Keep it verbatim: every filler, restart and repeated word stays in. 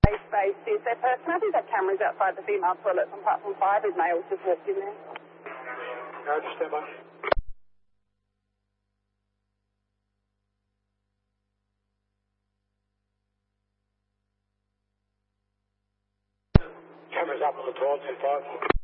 Space Base is their person. I think that cameras outside the female toilets on platform five as males just walked in there. Roger, stand by. Cameras up on the toilet, ten five.